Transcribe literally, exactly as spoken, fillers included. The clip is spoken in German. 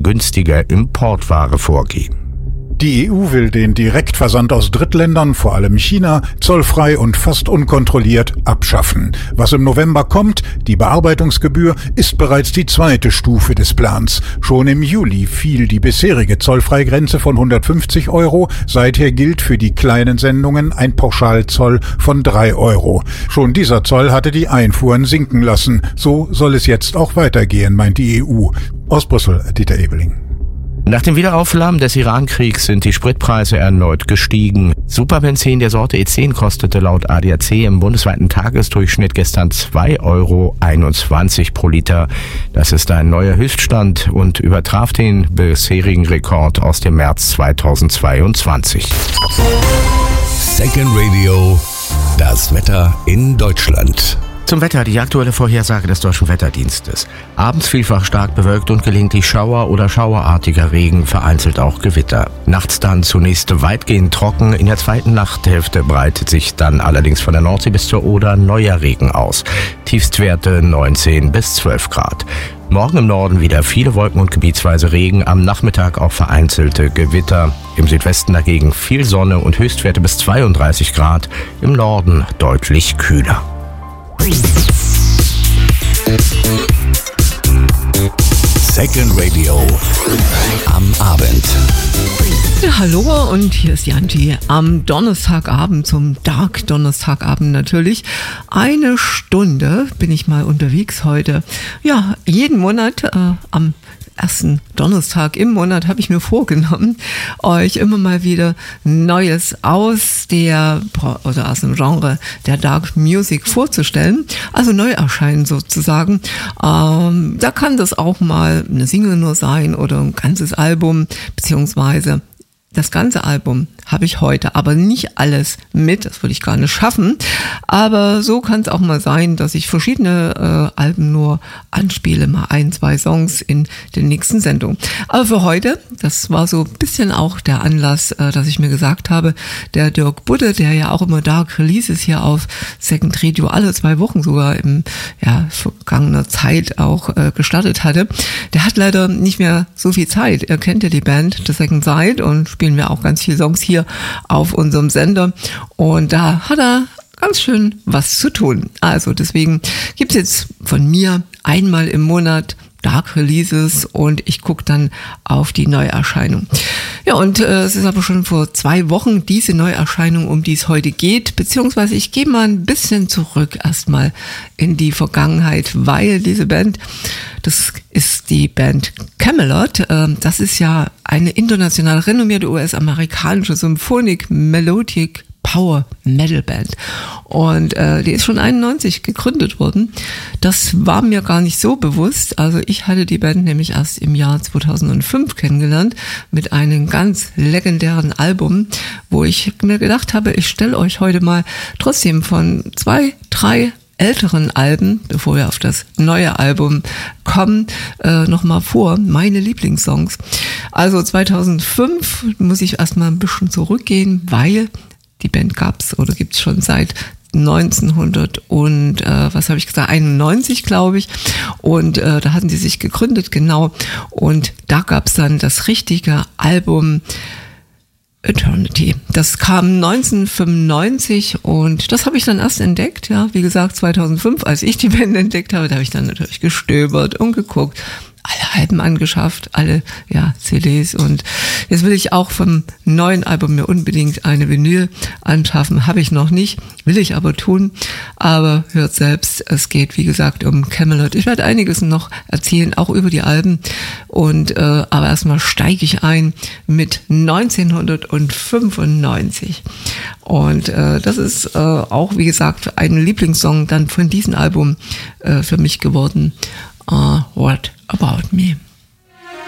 günstiger Importware vorgehen. Die E U will den Direktversand aus Drittländern, vor allem China, zollfrei und fast unkontrolliert abschaffen. Was im November kommt, die Bearbeitungsgebühr, ist bereits die zweite Stufe des Plans. Schon im Juli fiel die bisherige Zollfreigrenze von hundertfünfzig Euro. Seither gilt für die kleinen Sendungen ein Pauschalzoll von drei Euro. Schon dieser Zoll hatte die Einfuhren sinken lassen. So soll es jetzt auch weitergehen, meint die E U. Aus Brüssel, Dieter Ebeling. Nach dem Wiederaufflammen des Iran-Kriegs sind die Spritpreise erneut gestiegen. Superbenzin der Sorte E zehn kostete laut A D A C im bundesweiten Tagesdurchschnitt gestern zwei Euro einundzwanzig pro Liter. Das ist ein neuer Höchststand und übertraf den bisherigen Rekord aus dem März zweitausendzweiundzwanzig. Second Radio, das Wetter in Deutschland. Zum Wetter, die aktuelle Vorhersage des Deutschen Wetterdienstes. Abends vielfach stark bewölkt und gelegentlich Schauer oder schauerartiger Regen, vereinzelt auch Gewitter. Nachts dann zunächst weitgehend trocken, in der zweiten Nachthälfte breitet sich dann allerdings von der Nordsee bis zur Oder neuer Regen aus. Tiefstwerte neunzehn bis zwölf Grad. Morgen im Norden wieder viele Wolken und gebietsweise Regen, am Nachmittag auch vereinzelte Gewitter. Im Südwesten dagegen viel Sonne und Höchstwerte bis zweiunddreißig Grad, im Norden deutlich kühler. Second Radio am Abend. Ja, hallo und hier ist Janti am Donnerstagabend, zum Dark Donnerstagabend natürlich. Eine Stunde bin ich mal unterwegs heute. Ja, jeden Monat äh, am ersten Donnerstag im Monat habe ich mir vorgenommen, euch immer mal wieder Neues aus der oder aus dem Genre der Dark Music vorzustellen, also Neuerscheinen sozusagen. Ähm, da kann das auch mal eine Single nur sein oder ein ganzes Album, beziehungsweise das ganze Album habe ich heute, aber nicht alles mit, das würde ich gar nicht schaffen. Aber so kann es auch mal sein, dass ich verschiedene äh, Alben nur anspiele, mal ein, zwei Songs in der nächsten Sendung. Aber für heute, das war so ein bisschen auch der Anlass, äh, dass ich mir gesagt habe, der Dirk Budde, der ja auch immer Dark Releases hier auf Second Radio alle zwei Wochen sogar in ja, vergangener Zeit auch äh, gestartet hatte, der hat leider nicht mehr so viel Zeit. Er kennt ja die Band The Second Side und spielen wir auch ganz viele Songs hier auf unserem Sender und da hat er ganz schön was zu tun. Also deswegen gibt es jetzt von mir einmal im Monat Dark Releases und ich gucke dann auf die Neuerscheinung. Ja, und äh, es ist aber schon vor zwei Wochen diese Neuerscheinung, um die es heute geht, beziehungsweise ich gehe mal ein bisschen zurück erstmal in die Vergangenheit, weil diese Band, das ist die Band Kamelot, äh, das ist ja eine international renommierte U S-amerikanische Symphonic Melodic Power Metal Band und äh, die ist schon einundneunzig gegründet worden. Das war mir gar nicht so bewusst. Also ich hatte die Band nämlich erst im Jahr zweitausendfünf kennengelernt mit einem ganz legendären Album, wo ich mir gedacht habe, ich stelle euch heute mal trotzdem von zwei, drei älteren Alben, bevor wir auf das neue Album kommen, äh, nochmal vor, meine Lieblingssongs. Also zweitausendfünf muss ich erstmal ein bisschen zurückgehen, weil die Band gab's oder gibt's schon seit neunzehnhundert und äh, was habe ich gesagt, einundneunzig glaube ich und äh, da hatten sie sich gegründet, genau, und da gab's dann das richtige Album Eternity. Das kam neunzehnhundertfünfundneunzig und das habe ich dann erst entdeckt, ja, wie gesagt zweitausendfünf, als ich die Band entdeckt habe, da habe ich dann natürlich gestöbert und geguckt, alle Alben angeschafft, alle ja C Ds und jetzt will ich auch vom neuen Album mir unbedingt eine Vinyl anschaffen, habe ich noch nicht, will ich aber tun, aber hört selbst, es geht wie gesagt um Kamelot. Ich werde einiges noch erzählen, auch über die Alben und äh, aber erstmal steige ich ein mit neunzehnhundertfünfundneunzig und äh, das ist äh, auch wie gesagt ein Lieblingssong dann von diesem Album äh, für mich geworden. Uh, what about me?